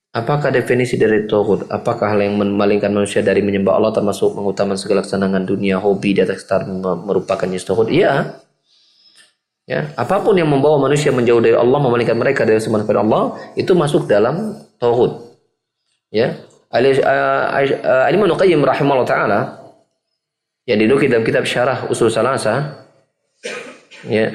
Apakah definisi dari tauhid? Apakah hal yang memalingkan manusia dari menyembah Allah termasuk mengutamakan segala kesenangan dunia, hobi di atas merupakan jenis tauhid? Iya. Ya, apapun yang membawa manusia menjauh dari Allah, memalingkan mereka dari sembah kepada Allah, itu masuk dalam tauhid. Ya. Al-Imam Qayyim rahimahullah taala yang dinukil dalam kitab Syarah Usul Salasah, ya,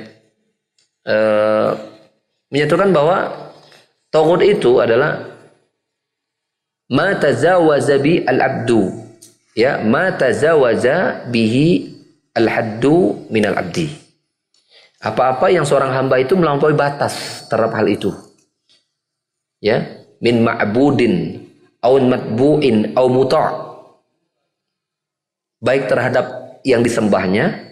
menyatakan bahwa tauhid itu adalah ma tazawaza bi al-abdu, ya, ma tazawaza bihi al-haddu min al-abdi. Apa-apa yang seorang hamba itu melampaui batas terhadap hal itu, ya, min ma'budin au matbu'in au muta', baik terhadap yang disembahnya,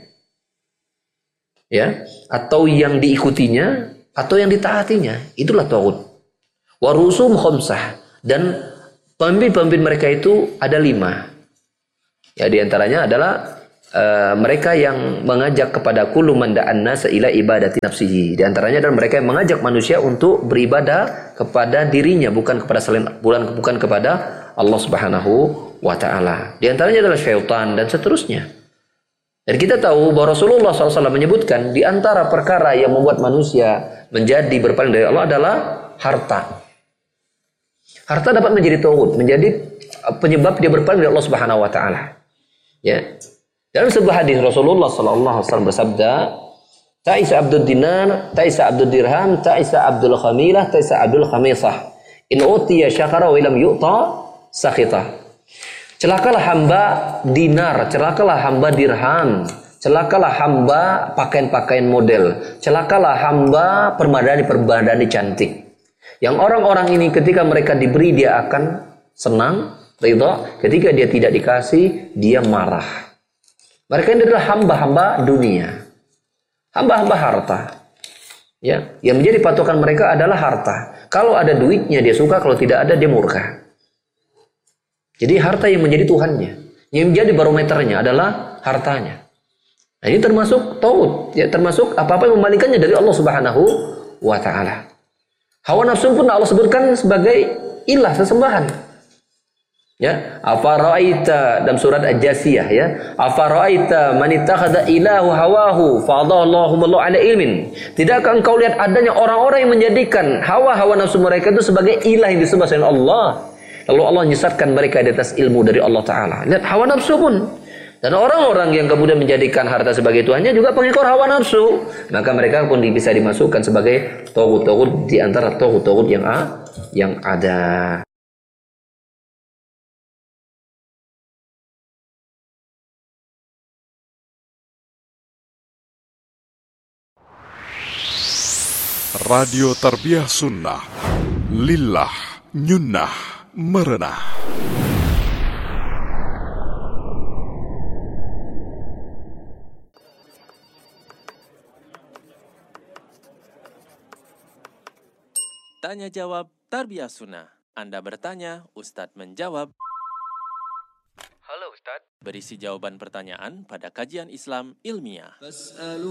ya, atau yang diikutinya atau yang ditaatinya. Itulah tauhid. Wa rusum khamsah, dan pemimpin-pemimpin mereka itu ada 5. Ya, diantaranya adalah mereka yang mengajak kepada kullu man da'an nasa ila ibadati nafsihi. Di antaranya adalah mereka yang mengajak manusia untuk beribadah kepada dirinya, bukan kepada selain, bukan kepada Allah Subhanahu wa taala. Di antaranya adalah syaitan dan seterusnya. Dan kita tahu bahwa Rasulullah SAW menyebutkan di antara perkara yang membuat manusia menjadi berpaling dari Allah adalah harta. Harta dapat menjadi tauhid, menjadi penyebab dia berpaling dari Allah Subhanahu wa taala. Ya. Dalam sebuah hadis Rasulullah sallallahu alaihi wasallam bersabda, "Ta'isa Abdul Dinar, ta'isa Abdul Dirham, ta'isa Abdul Khamilah, ta'isa Abdul Khamisah. In utiya syakara wa lam yu'ta sakhita." Celakalah hamba dinar, celakalah hamba dirham, celakalah hamba pakaian-pakaian model, celakalah hamba permadani cantik. Yang orang-orang ini ketika mereka diberi dia akan senang, ridha, ketika dia tidak dikasih dia marah. Mereka ini adalah hamba-hamba dunia, hamba-hamba harta. Ya, yang menjadi patokan mereka adalah harta. Kalau ada duitnya dia suka, kalau tidak ada dia murka. Jadi harta yang menjadi Tuhannya, yang menjadi barometernya adalah hartanya. Nah, ini termasuk tauhid, ya, termasuk apa-apa yang memalingkannya dari Allah Subhanahu wa taala. Hawa nafsu pun Allah sebutkan sebagai ilah, sesembahan. Ya, afara'aita dalam surat Al-Jasiyah, ya, afara'aita man ittakhadha ilahu hawahu fadallahu ala ilmin. Tidakkah engkau lihat adanya orang-orang yang menjadikan hawa nafsu mereka itu sebagai ilah yang disembah selain Allah, lalu Allah menyesatkan mereka di atas ilmu dari Allah taala. Lihat hawa nafsu pun. Dan orang-orang yang kemudian menjadikan harta sebagai tuhannya juga pengikut hawa nafsu, maka mereka pun bisa dimasukkan sebagai tauhid di antara tauhid yang ada. Radio Tarbiyah Sunnah, lillah, nyunnah, merenah. Tanya jawab Tarbiyah Sunnah. Anda bertanya, Ustadz menjawab. Halo Ustadz. Berisi jawaban pertanyaan pada kajian Islam ilmiah.